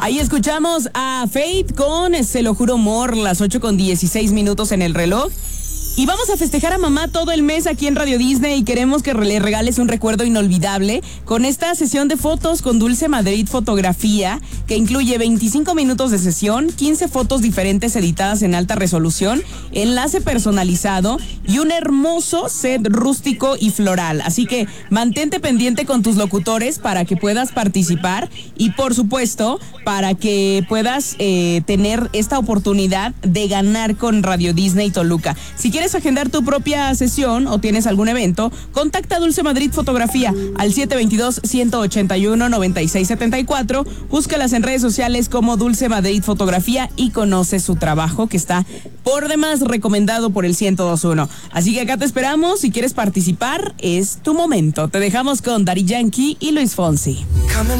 Ahí escuchamos a Faith con Se lo juro amor, las 8:16 en el reloj. Y vamos a festejar a mamá todo el mes aquí en Radio Disney y queremos que le regales un recuerdo inolvidable con esta sesión de fotos con Dulce Madrid Fotografía, que incluye 25 minutos de sesión, 15 fotos diferentes editadas en alta resolución, enlace personalizado y un hermoso set rústico y floral. Así que mantente pendiente con tus locutores para que puedas participar y, por supuesto, para que puedas tener esta oportunidad de ganar con Radio Disney Toluca. Si quieres agendar tu propia sesión o tienes algún evento, contacta a Dulce Madrid Fotografía al 722-181-9674. Búscalas en redes sociales como Dulce Madrid Fotografía y conoce su trabajo, que está por demás recomendado por el 102.1. Así que acá te esperamos. Si quieres participar, es tu momento. Te dejamos con Daddy Yankee y Luis Fonsi.